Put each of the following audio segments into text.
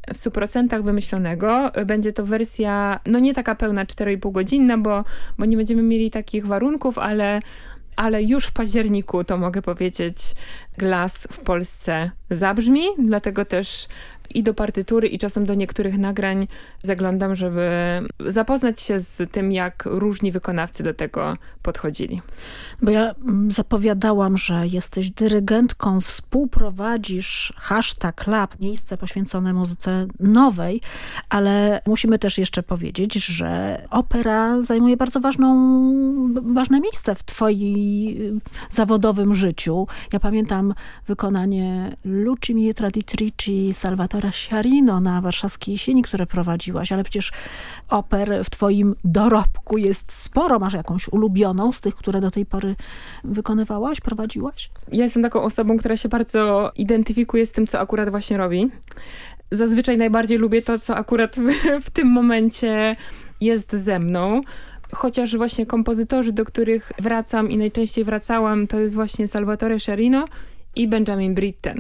w 100% wymyślonego. Będzie to wersja, no nie taka pełna 4,5 godzinna, bo nie będziemy mieli takich warunków, ale już w październiku, to mogę powiedzieć, Glass w Polsce zabrzmi, dlatego też i do partytury, i czasem do niektórych nagrań zaglądam, żeby zapoznać się z tym, jak różni wykonawcy do tego podchodzili. Bo ja zapowiadałam, że jesteś dyrygentką, współprowadzisz #Lab, miejsce poświęcone muzyce nowej, ale musimy też jeszcze powiedzieć, że opera zajmuje bardzo ważne miejsce w twoim zawodowym życiu. Ja pamiętam wykonanie Luci Mietra di Trici, Salvatore Sciarino na Warszawskiej Jesieni, które prowadziłaś, ale przecież oper w twoim dorobku jest sporo. Masz jakąś ulubioną z tych, które do tej pory wykonywałaś, prowadziłaś? Ja jestem taką osobą, która się bardzo identyfikuje z tym, co akurat właśnie robi. Zazwyczaj najbardziej lubię to, co akurat w tym momencie jest ze mną. Chociaż właśnie kompozytorzy, do których wracam i najczęściej wracałam, to jest właśnie Salvatore Sciarino i Benjamin Britten.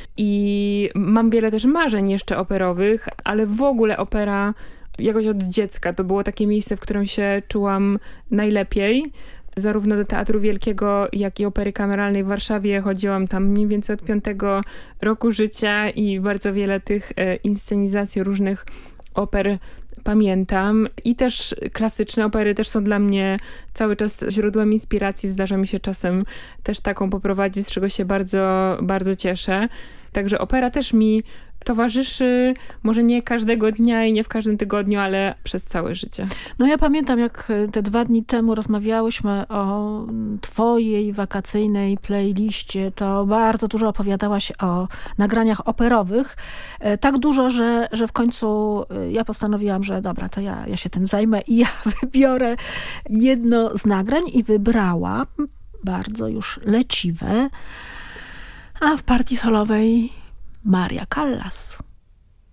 I mam wiele też marzeń jeszcze operowych, ale w ogóle opera jakoś od dziecka to było takie miejsce, w którym się czułam najlepiej. Zarówno do Teatru Wielkiego, jak i Opery Kameralnej w Warszawie chodziłam tam mniej więcej od 5 roku życia i bardzo wiele tych inscenizacji różnych oper pamiętam. I też klasyczne opery też są dla mnie cały czas źródłem inspiracji. Zdarza mi się czasem też taką poprowadzić, z czego się bardzo, bardzo cieszę. Także opera też mi towarzyszy, może nie każdego dnia i nie w każdym tygodniu, ale przez całe życie. No ja pamiętam, jak te 2 dni temu rozmawiałyśmy o twojej wakacyjnej playliście, to bardzo dużo opowiadałaś o nagraniach operowych. Tak dużo, że w końcu ja postanowiłam, że dobra, to ja się tym zajmę i ja wybiorę jedno z nagrań i wybrałam bardzo już leciwe, a w partii solowej Maria Callas.